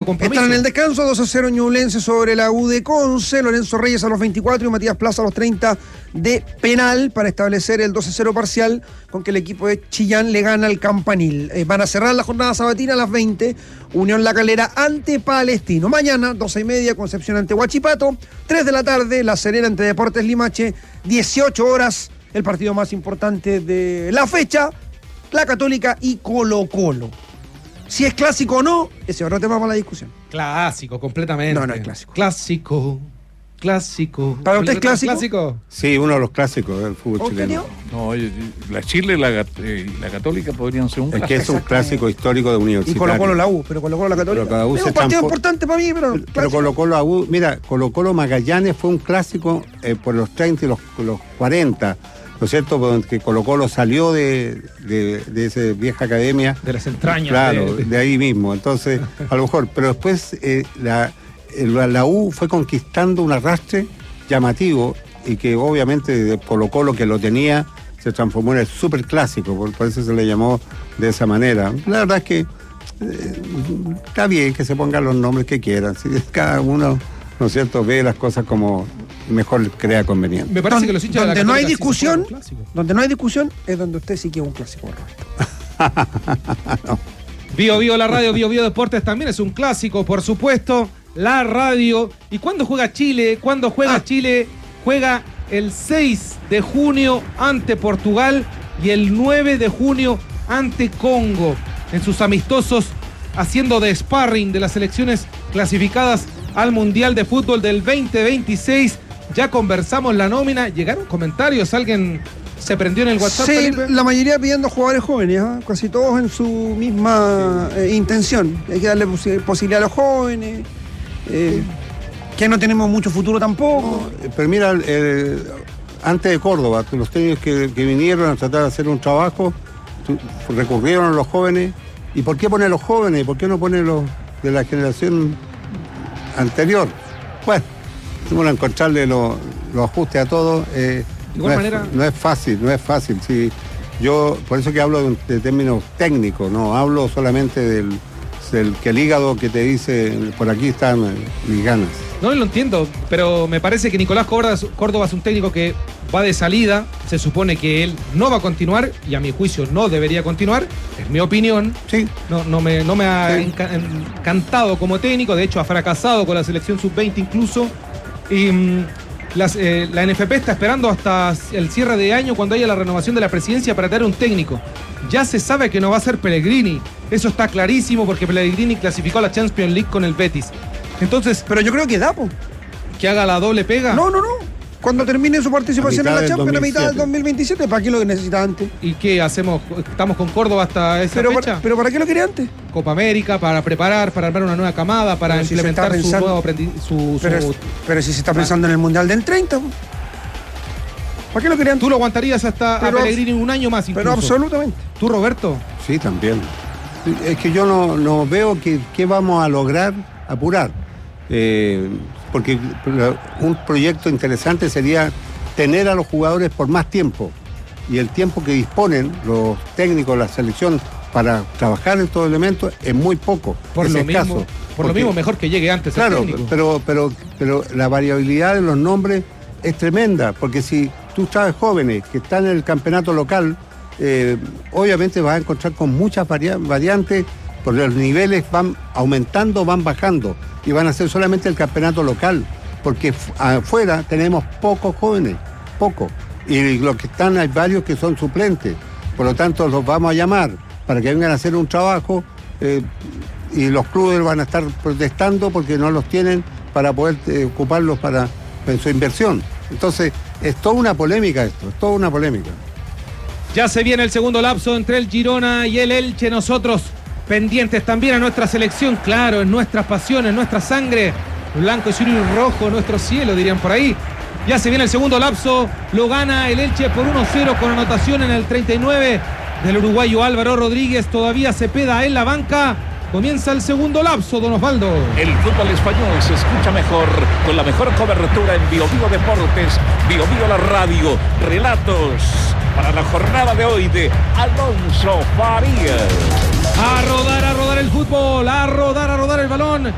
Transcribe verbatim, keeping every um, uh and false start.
compromiso. Están en el descanso, dos a cero Ñublense sobre la U de Conce, Lorenzo Reyes a los veinticuatro y Matías Plaza a los treinta de penal para establecer el dos a cero parcial con que el equipo de Chillán le gana al Campanil. Eh, van a cerrar la jornada sabatina a las veinte, Unión La Calera ante Palestino. Mañana, doce y media, Concepción ante Huachipato, tres de la tarde, La Serena ante Deportes Limache, dieciocho horas, el partido más importante de la fecha, La Católica y Colo Colo. Si es clásico o no, ese es otro tema para la discusión. Clásico, completamente. No, no es clásico. Clásico, clásico. ¿Para usted es clásico? ¿Clásico? Sí, uno de los clásicos del fútbol ¿En chileno. serio? No, eh, la Chile y la, eh, la Católica podrían ser un Es que es un clásico histórico de Y universitario. Colo Colo la U, pero Colo Colo la Católica. Pero cada U es se un partido transfor- importante para mí, pero... Pero clásico. Colo Colo a U, mira, Colo Colo Magallanes fue un clásico eh, por los treinta y los, los cuarenta, ¿no es cierto? Porque Colo Colo salió de, de, de esa vieja academia. De las entrañas. Claro, de, de ahí mismo. Entonces, a lo mejor, pero después eh, la, la, la U fue conquistando un arrastre llamativo y que obviamente de Colo Colo que lo tenía se transformó en el super clásico, por, por eso se le llamó de esa manera. La verdad es que eh, está bien que se pongan los nombres que quieran, si cada uno, ¿no es cierto?, ve las cosas como mejor crea conveniente. Me parece Donde, que los hinchas de la donde no hay Católica sí discusión, son clásicos. donde no hay discusión es donde usted sí que es un clásico, Roberto. No. Bio Bio la radio, Bio Bio Deportes también es un clásico, por supuesto. La radio. ¿Y cuándo juega Chile? ¿Cuándo juega Ah. Chile? Juega el seis de junio ante Portugal y el nueve de junio ante Congo. En sus amistosos, haciendo de sparring de las selecciones clasificadas al Mundial de Fútbol del veinte veintiséis. Ya conversamos la nómina. ¿Llegaron comentarios? ¿Alguien se prendió en el WhatsApp, Sí, Felipe? la mayoría pidiendo jugadores jóvenes, ¿eh? Casi todos en su misma eh, intención. Hay que darle posi- posibilidad a los jóvenes, eh, que no tenemos mucho futuro tampoco. Pero mira, eh, antes de Córdoba, los técnicos que, que vinieron a tratar de hacer un trabajo, tu- recurrieron a los jóvenes. ¿Y por qué poner los jóvenes? ¿Por qué no poner los de la generación anterior? Bueno, tenemos que encontrarle los lo ajustes a todos. Eh, De igual no, manera- es, no es fácil, no es fácil. Sí, yo, por eso que hablo de, de términos técnicos, no hablo solamente del, del que el hígado que te dice, por aquí están eh, mis ganas. No lo entiendo, pero me parece que Nicolás Córdoba, Córdoba es un técnico que va de salida. Se supone que él no va a continuar y a mi juicio no debería continuar. Es mi opinión. Sí. No, no, me, no me ha Sí. enca- encantado como técnico. De hecho, ha fracasado con la selección sub veinte incluso. Y mm, las, eh, la N F P está esperando hasta el cierre de año cuando haya la renovación de la presidencia para traer un técnico. Ya se sabe que no va a ser Pellegrini. Eso está clarísimo porque Pellegrini clasificó a la Champions League con el Betis. Entonces, Pero yo creo que da, po. que haga la doble pega. No, no, no. Cuando termine su participación A en mitad la del Champions a mitad del dos dos mil veintisiete, ¿para qué lo que necesita antes? ¿Y qué hacemos? ¿Estamos con Córdoba hasta esa Pero fecha? para, pero ¿para qué lo quería antes? Copa América, para preparar, para armar una nueva camada, para Pero si se implementar está su pensando- nuevo aprendi- su, su- Pero, pero si se está pensando en el Mundial del treinta, po. ¿Para qué lo quería antes? Tú lo aguantarías hasta Pero a Pellegrini un año más incluso. Pero absolutamente. ¿Tú, Roberto? Sí, también. Es que yo no, no veo que, que vamos a lograr apurar. Eh, porque un proyecto interesante sería tener a los jugadores por más tiempo. Y el tiempo que disponen los técnicos de la selección para trabajar en estos elementos es muy poco. Por es lo escaso. mismo, por lo Porque- mismo mejor que llegue antes el Claro, técnico. pero, pero, pero la variabilidad de los nombres es tremenda, porque si tú sabes jóvenes que están en el campeonato local, eh, obviamente vas a encontrar con muchas varia- variantes, porque los niveles van aumentando, van bajando, y van a ser solamente el campeonato local, porque f- afuera tenemos pocos jóvenes, pocos, y los que están hay varios que son suplentes, por lo tanto los vamos a llamar para que vengan a hacer un trabajo, eh, y los clubes van a estar protestando porque no los tienen para poder eh, ocuparlos para en su inversión. Entonces, es toda una polémica esto, es toda una polémica. Ya se viene el segundo lapso entre el Girona y el Elche. Nosotros pendientes también a nuestra selección, claro, en nuestras pasiones, en nuestra sangre. Blanco, azul y rojo, nuestro cielo, dirían por ahí. Ya se viene el segundo lapso. Lo gana el Elche por uno cero con anotación en el treinta y nueve del uruguayo Álvaro Rodríguez. Todavía Cepeda en la banca. Comienza el segundo lapso, don Osvaldo. El fútbol español se escucha mejor con la mejor cobertura en Bio Bio Deportes, Bio Bio la radio, relatos para la jornada de hoy de Alonso Farías. A rodar, a rodar el fútbol, a rodar, a rodar el balón.